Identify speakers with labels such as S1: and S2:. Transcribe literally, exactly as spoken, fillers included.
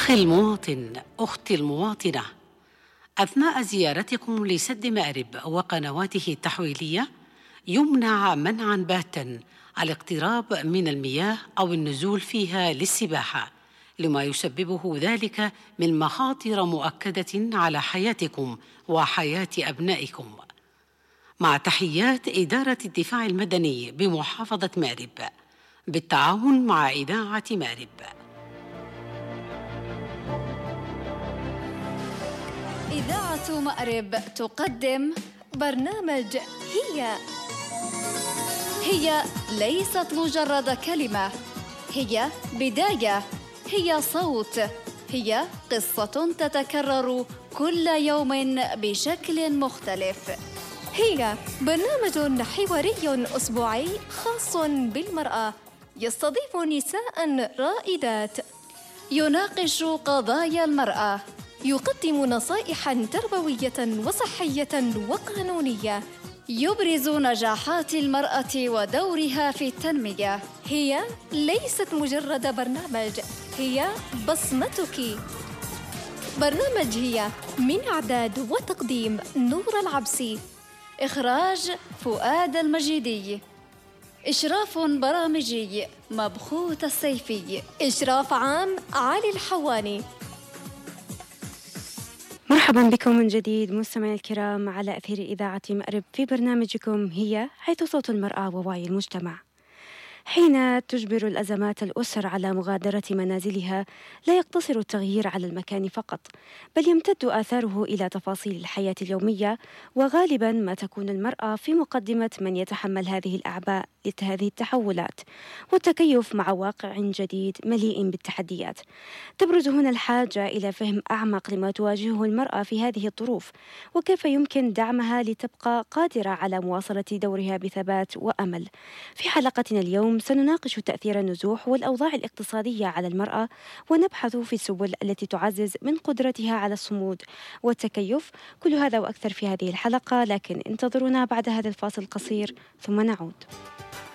S1: أخي المواطن، أختي المواطنة، أثناء زيارتكم لسد مأرب وقنواته التحويلية يمنع منعاً باتا الاقتراب من المياه أو النزول فيها للسباحة، لما يسببه ذلك من مخاطر مؤكدة على حياتكم وحياة أبنائكم. مع تحيات إدارة الدفاع المدني بمحافظة مأرب بالتعاون مع إذاعة مأرب.
S2: إذاعة مأرب تقدم برنامج هي هي ليست مجرد كلمة، هي بداية، هي صوت، هي قصة تتكرر كل يوم بشكل مختلف. هي برنامج حواري أسبوعي خاص بالمرأة، يستضيف نساء رائدات، يناقش قضايا المرأة، يقدم نصائح تربوية وصحية وقانونية، يبرز نجاحات المرأة ودورها في التنمية. هي ليست مجرد برنامج، هي بصمتك. برنامج هي من إعداد وتقديم نور العبسي، إخراج فؤاد المجيدي، إشراف برامجي مبخوت السيفي، إشراف عام علي الحواني.
S3: مرحبا بكم من جديد مستمعي الكرام على أثير إذاعة مأرب في برنامجكم هي، حيث صوت المرأة ووعي المجتمع. حين تجبر الأزمات الأسر على مغادرة منازلها، لا يقتصر التغيير على المكان فقط، بل يمتد آثاره إلى تفاصيل الحياة اليومية، وغالبا ما تكون المرأة في مقدمة من يتحمل هذه الأعباء هذه التحولات والتكيف مع واقع جديد مليء بالتحديات. تبرز هنا الحاجة إلى فهم أعمق لما تواجهه المرأة في هذه الظروف، وكيف يمكن دعمها لتبقى قادرة على مواصلة دورها بثبات وأمل. في حلقتنا اليوم سنناقش تأثير النزوح والأوضاع الاقتصادية على المرأة، ونبحث في السبل التي تعزز من قدرتها على الصمود والتكيف. كل هذا وأكثر في هذه الحلقة، لكن انتظرونا بعد هذا الفاصل القصير ثم نعود.